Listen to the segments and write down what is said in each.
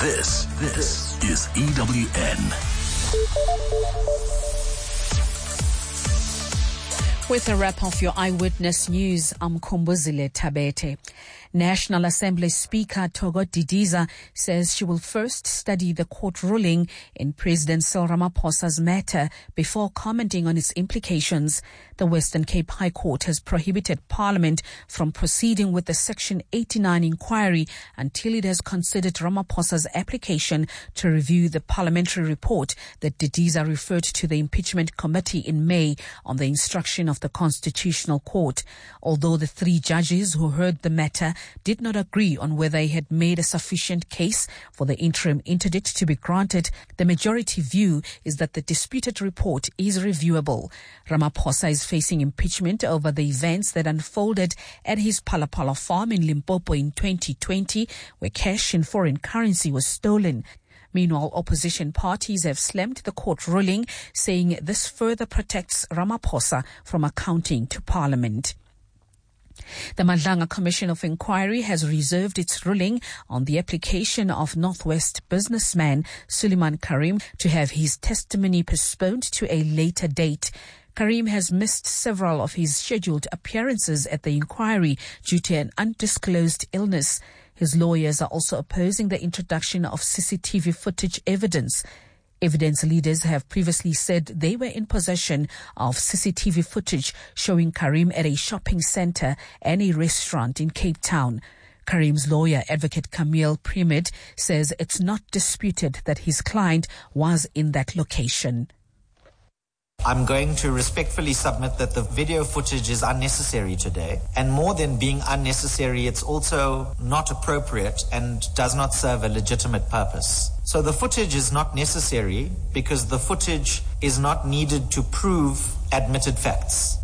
This is EWN. With a wrap of your Eyewitness News, I'm Kumbuzile Tabete. National Assembly Speaker Togo Didiza says she will first study the court ruling in President Cyril Ramaphosa's matter before commenting on its implications. The Western Cape High Court has prohibited Parliament from proceeding with the Section 89 inquiry until it has considered Ramaphosa's application to review the parliamentary report that Didiza referred to the impeachment committee in May on the instruction of the Constitutional Court. Although the three judges who heard the matter did not agree on whether he had made a sufficient case for the interim interdict to be granted, the majority view is that the disputed report is reviewable. Ramaphosa is facing impeachment over the events that unfolded at his Palapala farm in Limpopo in 2020, where cash in foreign currency was stolen. Meanwhile, opposition parties have slammed the court ruling, saying this further protects Ramaphosa from accounting to Parliament. The Madlanga Commission of Inquiry has reserved its ruling on the application of Northwest businessman Suleiman Karim to have his testimony postponed to a later date. Karim has missed several of his scheduled appearances at the inquiry due to an undisclosed illness. His lawyers are also opposing the introduction of CCTV footage evidence. Evidence leaders have previously said they were in possession of CCTV footage showing Karim at a shopping center and a restaurant in Cape Town. Karim's lawyer, Advocate Camille Primid, says it's not disputed that his client was in that location. I'm going to respectfully submit that the video footage is unnecessary today. And more than being unnecessary, it's also not appropriate and does not serve a legitimate purpose. So the footage is not necessary because the footage is not needed to prove admitted facts.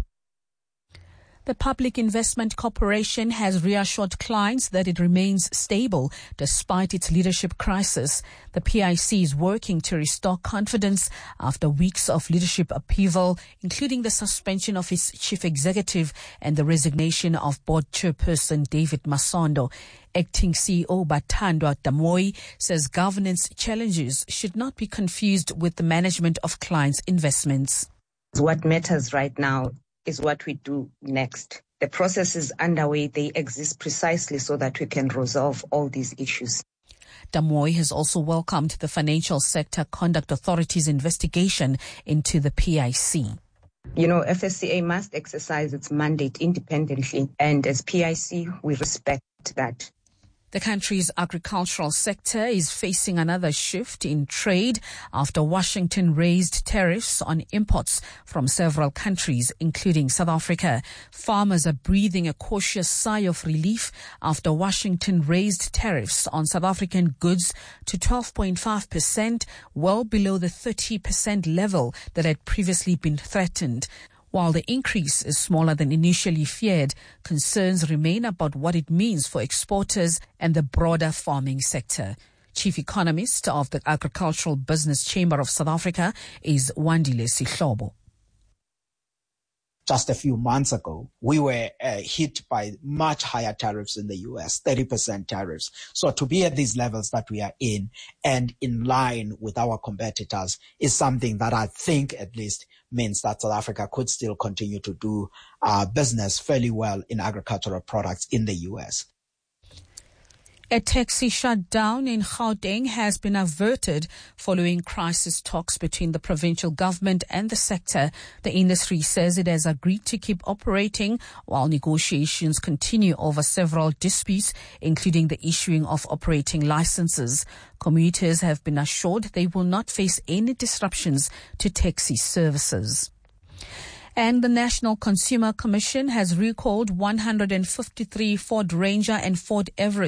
The Public Investment Corporation has reassured clients that it remains stable despite its leadership crisis. The PIC is working to restore confidence after weeks of leadership upheaval, including the suspension of its chief executive and the resignation of board chairperson David Masondo. Acting CEO Bathandwa Damoi says governance challenges should not be confused with the management of clients' investments. What matters right now is what we do next. The process is underway. They exist precisely so that we can resolve all these issues. Damoi has also welcomed the Financial Sector Conduct Authority's investigation into the PIC. FSCA must exercise its mandate independently, and as PIC, we respect that. The country's agricultural sector is facing another shift in trade after Washington raised tariffs on imports from several countries, including South Africa. Farmers are breathing a cautious sigh of relief after Washington raised tariffs on South African goods to 12.5%, well below the 30% level that had previously been threatened. While the increase is smaller than initially feared, concerns remain about what it means for exporters and the broader farming sector. Chief Economist of the Agricultural Business Chamber of South Africa is Wandile Sihlobo. Just a few months ago, we were hit by much higher tariffs in the US, 30% tariffs. So to be at these levels that we are in and in line with our competitors is something that I think at least means that South Africa could still continue to do business fairly well in agricultural products in the US. A taxi shutdown in Gauteng has been averted following crisis talks between the provincial government and the sector. The industry says it has agreed to keep operating while negotiations continue over several disputes, including the issuing of operating licenses. Commuters have been assured they will not face any disruptions to taxi services. And the National Consumer Commission has recalled 153 Ford Ranger and Ford Everest